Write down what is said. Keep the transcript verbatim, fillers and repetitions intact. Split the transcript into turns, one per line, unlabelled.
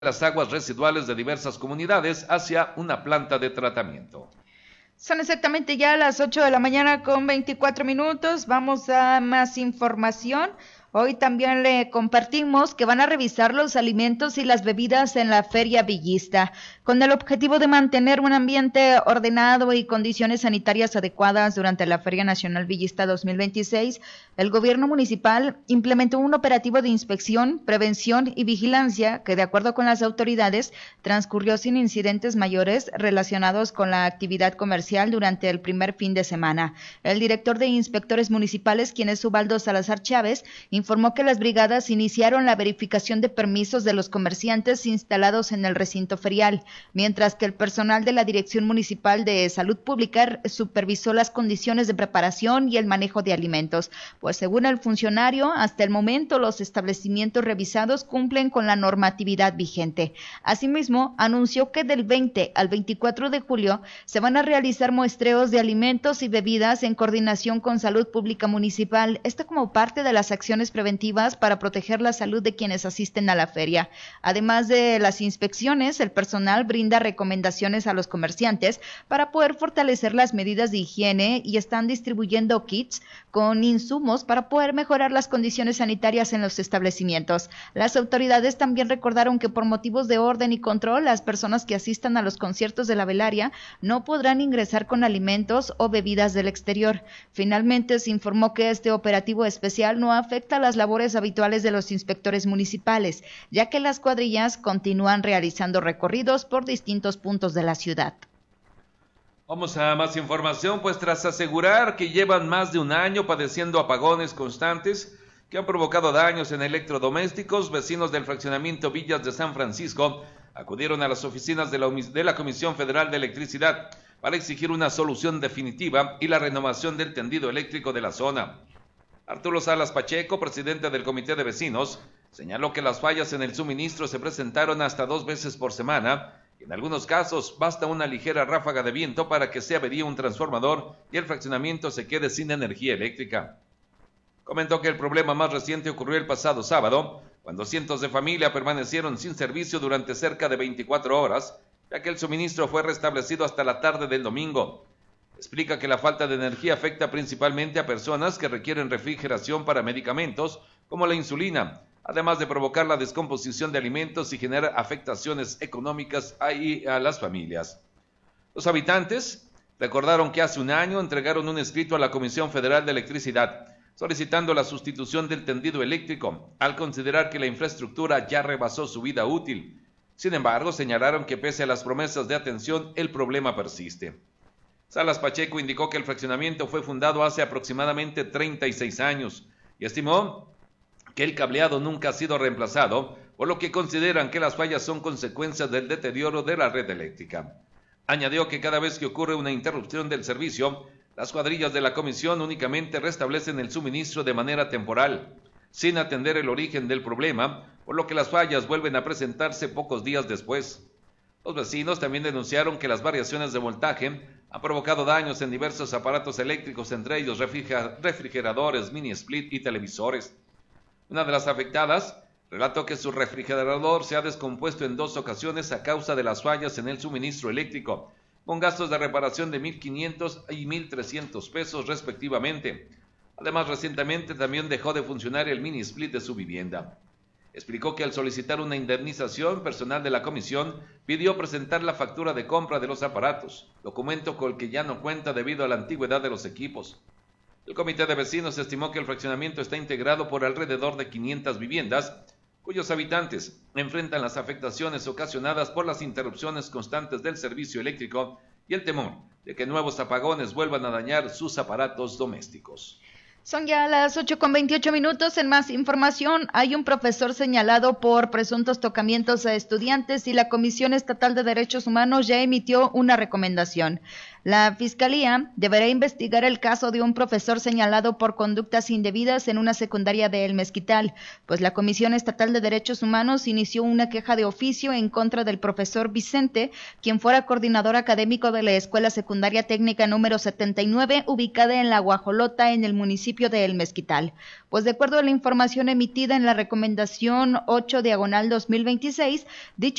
las aguas residuales de diversas comunidades hacia una planta de tratamiento.
Son exactamente ya las ocho de la mañana con veinticuatro minutos. Vamos a más información. Hoy también le compartimos que van a revisar los alimentos y las bebidas en la Feria Villista, con el objetivo de mantener un ambiente ordenado y condiciones sanitarias adecuadas durante la Feria Nacional Villista dos mil veintiséis. El gobierno municipal implementó un operativo de inspección, prevención y vigilancia que, de acuerdo con las autoridades, transcurrió sin incidentes mayores relacionados con la actividad comercial durante el primer fin de semana. El director de inspectores municipales, quien es Ubaldo Salazar Chávez, informó que las brigadas iniciaron la verificación de permisos de los comerciantes instalados en el recinto ferial, mientras que el personal de la Dirección Municipal de Salud Pública supervisó las condiciones de preparación y el manejo de alimentos, pues según el funcionario, hasta el momento los establecimientos revisados cumplen con la normatividad vigente. Asimismo, anunció que del veinte al veinticuatro de julio se van a realizar muestreos de alimentos y bebidas en coordinación con Salud Pública Municipal, esto como parte de las acciones preventivas para proteger la salud de quienes asisten a la feria. Además de las inspecciones, el personal brinda recomendaciones a los comerciantes para poder fortalecer las medidas de higiene y están distribuyendo kits con insumos para poder mejorar las condiciones sanitarias en los establecimientos. Las autoridades también recordaron que por motivos de orden y control, las personas que asistan a los conciertos de la velaria no podrán ingresar con alimentos o bebidas del exterior. Finalmente, se informó que este operativo especial no afecta a las labores habituales de los inspectores municipales, ya que las cuadrillas continúan realizando recorridos por distintos puntos de la ciudad.
Vamos a más información, pues tras asegurar que llevan más de un año padeciendo apagones constantes que han provocado daños en electrodomésticos, vecinos del fraccionamiento Villas de San Francisco acudieron a las oficinas de la, de la Comisión Federal de Electricidad para exigir una solución definitiva y la renovación del tendido eléctrico de la zona. Arturo Salas Pacheco, presidente del Comité de Vecinos, señaló que las fallas en el suministro se presentaron hasta dos veces por semana y en algunos casos basta una ligera ráfaga de viento para que se averíe un transformador y el fraccionamiento se quede sin energía eléctrica. Comentó que el problema más reciente ocurrió el pasado sábado, cuando cientos de familias permanecieron sin servicio durante cerca de veinticuatro horas, ya que el suministro fue restablecido hasta la tarde del domingo. Explica que la falta de energía afecta principalmente a personas que requieren refrigeración para medicamentos como la insulina, además de provocar la descomposición de alimentos y generar afectaciones económicas a, a las familias. Los habitantes recordaron que hace un año entregaron un escrito a la Comisión Federal de Electricidad solicitando la sustitución del tendido eléctrico, al considerar que la infraestructura ya rebasó su vida útil. Sin embargo, señalaron que pese a las promesas de atención, el problema persiste. Salas Pacheco indicó que el fraccionamiento fue fundado hace aproximadamente treinta y seis años y estimó que el cableado nunca ha sido reemplazado, por lo que consideran que las fallas son consecuencias del deterioro de la red eléctrica. Añadió que cada vez que ocurre una interrupción del servicio, las cuadrillas de la comisión únicamente restablecen el suministro de manera temporal, sin atender el origen del problema, por lo que las fallas vuelven a presentarse pocos días después. Los vecinos también denunciaron que las variaciones de voltaje han provocado daños en diversos aparatos eléctricos, entre ellos refrigeradores, mini split y televisores. Una de las afectadas relató que su refrigerador se ha descompuesto en dos ocasiones a causa de las fallas en el suministro eléctrico, con gastos de reparación de mil quinientos y mil trescientos pesos respectivamente. Además, recientemente también dejó de funcionar el mini split de su vivienda. Explicó que al solicitar una indemnización, personal de la comisión pidió presentar la factura de compra de los aparatos, documento con el que ya no cuenta debido a la antigüedad de los equipos. El comité de vecinos estimó que el fraccionamiento está integrado por alrededor de quinientas viviendas, cuyos habitantes enfrentan las afectaciones ocasionadas por las interrupciones constantes del servicio eléctrico y el temor de que nuevos apagones vuelvan a dañar sus aparatos domésticos.
Son ya las ocho con veintiocho minutos. En más información, hay un profesor señalado por presuntos tocamientos a estudiantes y la Comisión Estatal de Derechos Humanos ya emitió una recomendación. La Fiscalía deberá investigar el caso de un profesor señalado por conductas indebidas en una secundaria de El Mezquital, pues la Comisión Estatal de Derechos Humanos inició una queja de oficio en contra del profesor Vicente, quien fuera coordinador académico de la Escuela Secundaria Técnica número setenta y nueve, ubicada en La Guajolota, en el municipio municipio de El Mezquital. Pues de acuerdo a la información emitida en la recomendación ocho diagonal dos mil veintiséis, dicho